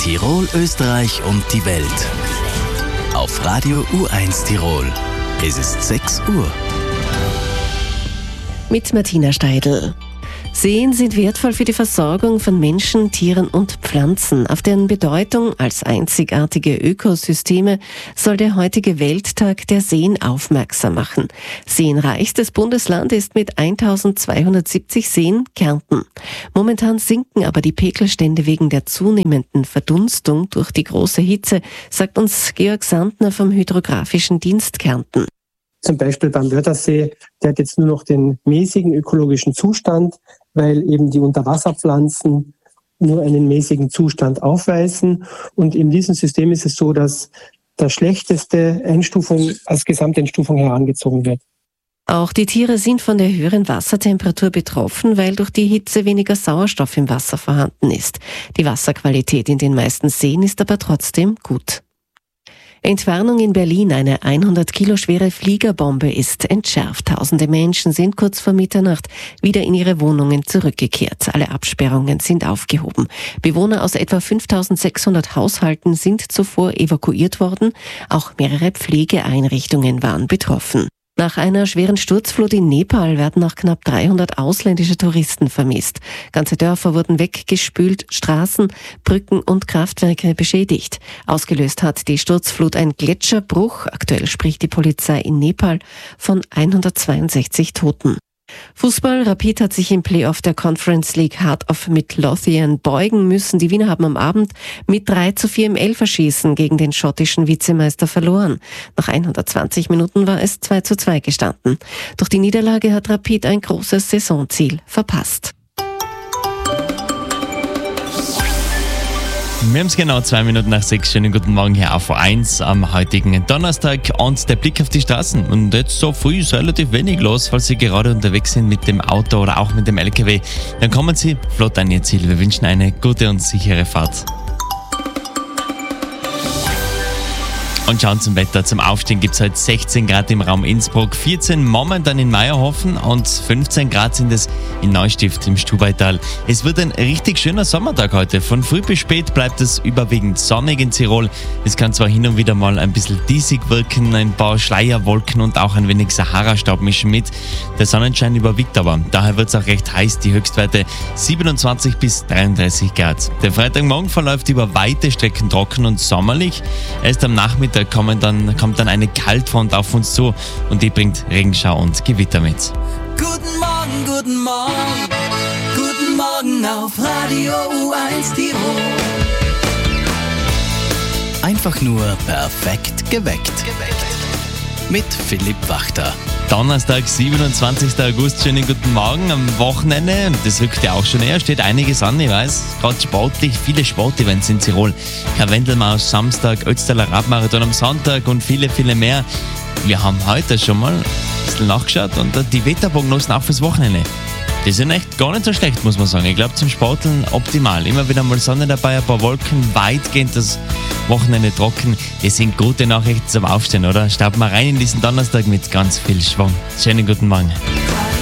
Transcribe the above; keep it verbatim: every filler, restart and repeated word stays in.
Tirol, Österreich und die Welt. Auf Radio U eins Tirol. Es ist sechs Uhr. Mit Martina Steidl. Seen sind wertvoll für die Versorgung von Menschen, Tieren und Pflanzen. Auf deren Bedeutung als einzigartige Ökosysteme soll der heutige Welttag der Seen aufmerksam machen. Seenreichstes Bundesland ist mit eintausendzweihundertsiebzig Seen Kärnten. Momentan sinken aber die Pegelstände wegen der zunehmenden Verdunstung durch die große Hitze, sagt uns Georg Sandner vom Hydrographischen Dienst Kärnten. Zum Beispiel beim Wörthersee, der hat jetzt nur noch den mäßigen ökologischen Zustand, weil eben die Unterwasserpflanzen nur einen mäßigen Zustand aufweisen. Und in diesem System ist es so, dass der schlechteste Einstufung als Gesamteinstufung herangezogen wird. Auch die Tiere sind von der höheren Wassertemperatur betroffen, weil durch die Hitze weniger Sauerstoff im Wasser vorhanden ist. Die Wasserqualität in den meisten Seen ist aber trotzdem gut. Entwarnung in Berlin. Eine hundert Kilo schwere Fliegerbombe ist entschärft. Tausende Menschen sind kurz vor Mitternacht wieder in ihre Wohnungen zurückgekehrt. Alle Absperrungen sind aufgehoben. Bewohner aus etwa fünftausendsechshundert Haushalten sind zuvor evakuiert worden. Auch mehrere Pflegeeinrichtungen waren betroffen. Nach einer schweren Sturzflut in Nepal werden noch knapp dreihundert ausländische Touristen vermisst. Ganze Dörfer wurden weggespült, Straßen, Brücken und Kraftwerke beschädigt. Ausgelöst hat die Sturzflut ein Gletscherbruch. Aktuell spricht die Polizei in Nepal von hundertzweiundsechzig Toten. Fußball. Rapid hat sich im Playoff der Conference League Heart of Midlothian beugen müssen. Die Wiener haben am Abend mit drei zu vier im Elferschießen gegen den schottischen Vizemeister verloren. Nach hundertzwanzig Minuten war es zwei zu zwei gestanden. Durch die Niederlage hat Rapid ein großes Saisonziel verpasst. Wir haben es genau zwei Minuten nach sechs. Schönen guten Morgen hier auf U eins am heutigen Donnerstag und der Blick auf die Straßen. Und jetzt so früh ist relativ wenig los, falls Sie gerade unterwegs sind mit dem Auto oder auch mit dem L K W. Dann kommen Sie flott an Ihr Ziel. Wir wünschen eine gute und sichere Fahrt. Und schauen zum Wetter. Zum Aufstehen gibt es heute sechzehn Grad im Raum Innsbruck, vierzehn momentan in Meierhofen und fünfzehn Grad sind es in Neustift im Stubaital. Es wird ein richtig schöner Sommertag heute. Von früh bis spät bleibt es überwiegend sonnig in Tirol. Es kann zwar hin und wieder mal ein bisschen diesig wirken, ein paar Schleierwolken und auch ein wenig Sahara-Staub mischen mit. Der Sonnenschein überwiegt aber. Daher wird es auch recht heiß. Die Höchstwerte siebenundzwanzig bis dreiunddreißig Grad. Der Freitagmorgen verläuft über weite Strecken trocken und sommerlich. Erst am Nachmittag Da kommen dann, kommt dann eine Kaltfront auf uns zu und die bringt Regenschau und Gewitter mit. Guten Morgen, guten Morgen, guten Morgen auf Radio U eins Tirol. Einfach nur perfekt geweckt. Mit Philipp Wachter. Donnerstag, siebenundzwanzigster August, schönen guten Morgen am Wochenende. Und das rückt ja auch schon näher, steht einiges an, ich weiß. Gerade sportlich, viele Sportevents in Tirol. Karwendelmaus Samstag, Ötztaler Radmarathon am Sonntag und viele, viele mehr. Wir haben heute schon mal ein bisschen nachgeschaut und die Wetterprognosen auch fürs Wochenende. Die sind echt gar nicht so schlecht, muss man sagen. Ich glaube, zum Sporteln optimal. Immer wieder mal Sonne dabei, ein paar Wolken, weitgehend das Wochenende trocken. Das sind gute Nachrichten zum Aufstehen, oder? Starten wir rein in diesen Donnerstag mit ganz viel Schwung. Schönen guten Morgen.